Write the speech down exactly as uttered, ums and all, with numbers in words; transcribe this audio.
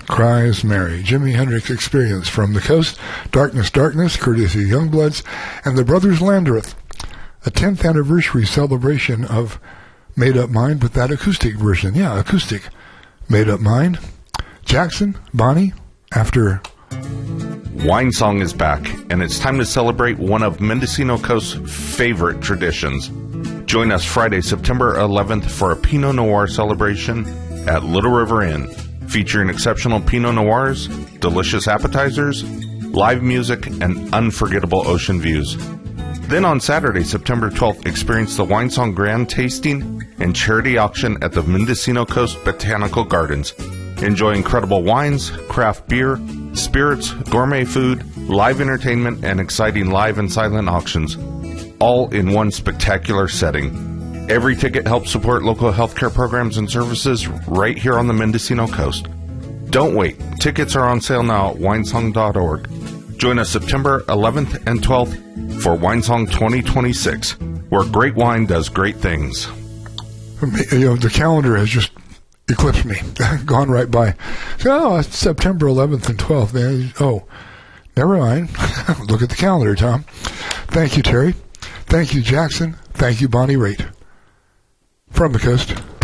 Cries Mary. Jimi Hendrix Experience from the Coast. Darkness, Darkness, courtesy of Youngbloods. And the Brothers Landreth. A tenth anniversary celebration of Made Up Mind with that acoustic version. Yeah, acoustic. Made Up Mind. Jackson, Bonnie, after... Wine Song is back, and it's time to celebrate one of Mendocino Coast's favorite traditions. Join us Friday, September eleventh for a Pinot Noir celebration at Little River Inn, featuring exceptional Pinot Noirs, delicious appetizers, live music, and unforgettable ocean views. Then on Saturday, September twelfth, experience the Wine Song Grand Tasting and Charity Auction at the Mendocino Coast Botanical Gardens. Enjoy incredible wines, craft beer, spirits, gourmet food, live entertainment, and exciting live and silent auctions, all in one spectacular setting. Every ticket helps support local healthcare programs and services right here on the Mendocino Coast. Don't wait. Tickets are on sale now at winesong dot org. Join us September eleventh and twelfth for Winesong twenty twenty-six, where great wine does great things. You know, the calendar has just eclipsed me, gone right by. So, oh, it's September eleventh and twelfth. Oh, never mind. Look at the calendar, Tom. Thank you, Terry. Thank you, Jackson. Thank you, Bonnie Raitt. From the Coast.